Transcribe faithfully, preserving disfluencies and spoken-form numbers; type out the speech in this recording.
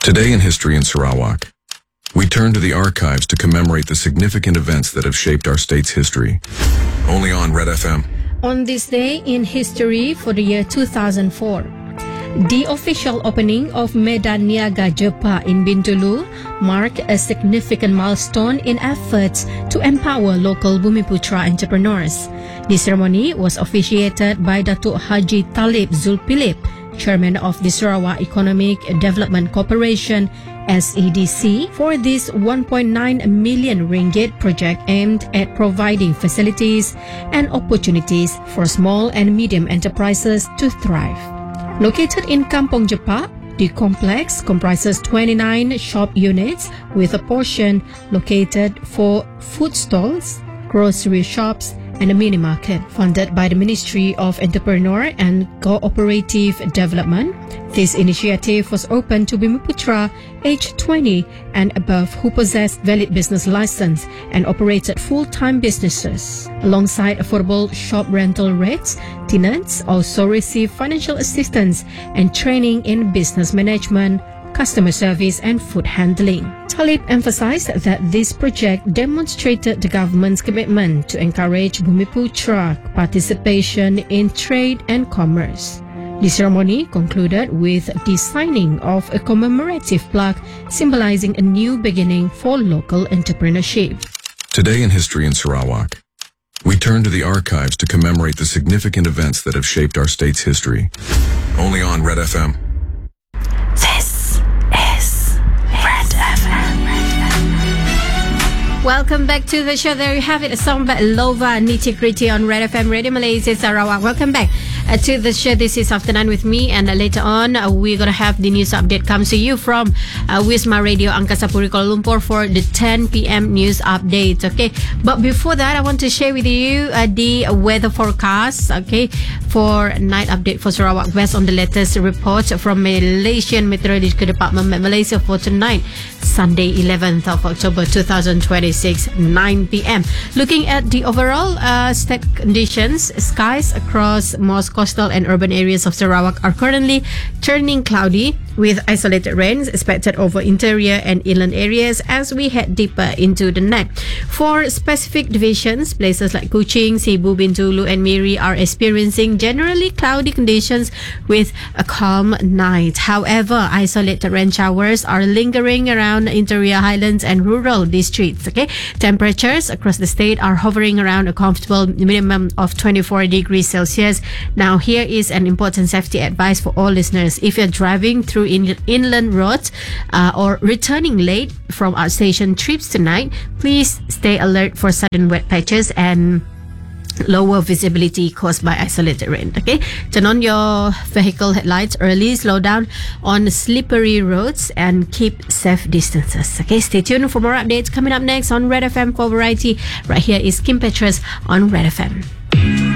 Today in History in Sarawak, we turn to the archives to commemorate the significant events that have shaped our state's history. Only on Red F M. On this day in history for the year two thousand four, the official opening of Medan Niaga Jepa in Bintulu marked a significant milestone in efforts to empower local Bumiputra entrepreneurs. The ceremony was officiated by Datuk Haji Talib Zulpilip, Chairman of the Sarawak Economic Development Corporation S E D C, for this one point nine million ringgit project aimed at providing facilities and opportunities for small and medium enterprises to thrive. Located in Kampong Jepa, the complex comprises twenty-nine shop units with a portion located for food stalls, grocery shops, and a mini market. Funded by the Ministry of Entrepreneur and Cooperative Development, this initiative was open to Bumiputra aged twenty and above who possessed valid business license and operated full-time businesses. Alongside affordable shop rental rates, tenants also receive financial assistance and training in business management, customer service, and food handling. Talib emphasized that this project demonstrated the government's commitment to encourage Bumiputra participation in trade and commerce. The ceremony concluded with the signing of a commemorative plaque symbolizing a new beginning for local entrepreneurship. Today in History in Sarawak, we turn to the archives to commemorate the significant events that have shaped our state's history. Only on Red F M. This is Red F M. Welcome back to the show. There you have it, a song by Lova Nitty Gritty on Red F M Radio Malaysia Sarawak. Welcome back uh, to the show. This is After Nine with me, and uh, later on uh, we're going to have the news update comes to you from uh, Wisma Radio Angkasa Puri Kuala Lumpur for the ten p.m. news update. Okay, but before that I want to share with you uh, the weather forecast, okay, for night update for Sarawak based on the latest report from Malaysian Meteorological Department Malaysia for tonight, Sunday eleventh of October two thousand twenty-six, nine p.m. Looking at the overall uh, state conditions, skies across most coastal and urban areas of Sarawak are currently turning cloudy with isolated rains expected over interior and inland areas as we head deeper into the night. For specific divisions, places like Kuching, Cebu, Bintulu, and Miri are experiencing generally cloudy conditions with a calm night. However, isolated rain showers are lingering around interior highlands and rural districts. Okay, temperatures across the state are hovering around a comfortable minimum of twenty-four degrees Celsius. Now, here is an important safety advice for all listeners. If you're driving through in- inland roads uh, or returning late from outstation trips tonight, please stay alert for sudden wet patches and lower visibility caused by isolated rain. Okay, turn on your vehicle headlights early, slow down on slippery roads, and keep safe distances. Okay, stay tuned for more updates coming up next on Red F M for variety. Right here is Kim Petras on Red F M.